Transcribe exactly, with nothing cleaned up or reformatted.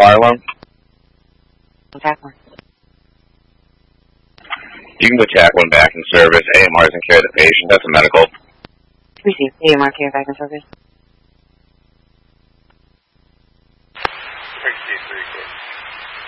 fire alarm? Chaplain. You can go Chaplain back in service. A M R is in care of the patient. That's a medical. Receive. A M R care back in service.